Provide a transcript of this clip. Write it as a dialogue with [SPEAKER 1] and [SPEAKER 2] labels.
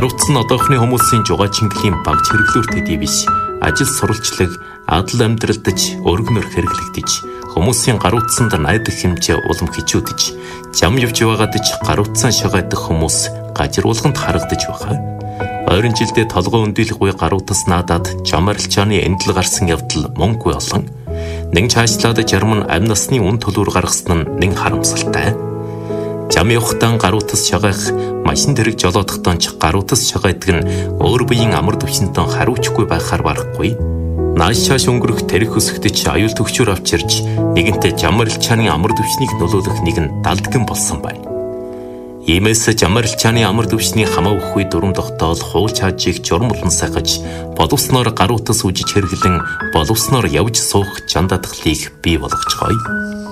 [SPEAKER 1] Гаруутсан одоохны хүмүүсийн жугаа чингэлийн баг хэрэглүүр төдий биш. Ажил сурвалжлаг, адал амьдралдаж, өргөнөр хэрэглэгдэж, хүмүүсийн гаруутсанд найдах хэмжээ улам хичүүдэж, зам явж байгаадаж гаруутсан шагайдах хүмүүс гажруулганд харагдаж байгаа. Ойрын жилдээ толгой өндөлгүй гаруутас наадаад жам арилжааны эндэл гарсан явдал мөнгөгүй олон. Нэг цаашлаад жарман амь насны үн төлөөр гаргасан нь нэг харамсалтай. Жам явахтаа гаруутас шагайх, машин дэрэг жолоодохтон ч гаруутас шагайдаг нь өөр биеийн амар төвшөнтөн хариуцгүй байхаар барахгүй. Нааш шааш өнгөрөх тэрэг хөсгөдөж аюул төвчөр авчирч нэгэнтээ жам арилжааны амар төвшнийг нөлөөлөх нэгэн далдган болсон байна. Иймээс жам арилжааны амар төвшний хамаа өгөхгүй дүрм тогтоол хууль чаажийг журмлан сахиж, боловсноор гаруутас үжиж хэрэглэн боловсноор явж суух жандадгалыг бий болгоцгоё.